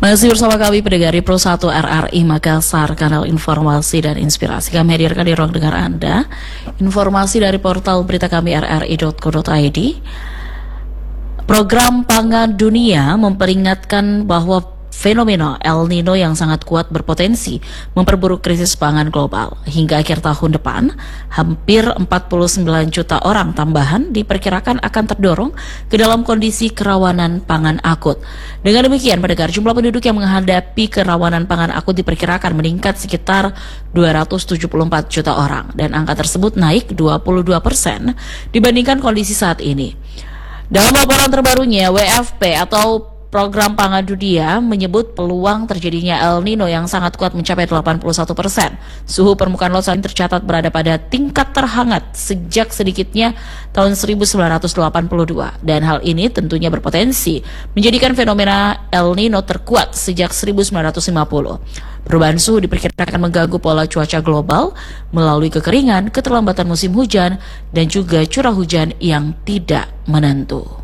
Masih bersama kami pendengar Pro 1 RRI Makassar, kanal informasi dan inspirasi. Kami hadirkan di ruang dengar Anda informasi dari portal berita kami rri.co.id. Program Pangan Dunia memperingatkan bahwa fenomena El Nino yang sangat kuat berpotensi memperburuk krisis pangan global. Hingga akhir tahun depan, hampir 49 juta orang tambahan diperkirakan akan terdorong ke dalam kondisi kerawanan pangan akut. Dengan demikian, pendengar, jumlah penduduk yang menghadapi kerawanan pangan akut diperkirakan meningkat sekitar 274 juta orang, dan angka tersebut naik 22% dibandingkan kondisi saat ini. Dalam laporan terbarunya, WFP atau Program Pangan Dunia menyebut peluang terjadinya El Nino yang sangat kuat mencapai 81%. Suhu permukaan laut saat ini tercatat berada pada tingkat terhangat sejak sedikitnya tahun 1982. Dan hal ini tentunya berpotensi menjadikan fenomena El Nino terkuat sejak 1950. Perubahan suhu diperkirakan mengganggu pola cuaca global melalui kekeringan, keterlambatan musim hujan, dan juga curah hujan yang tidak menentu.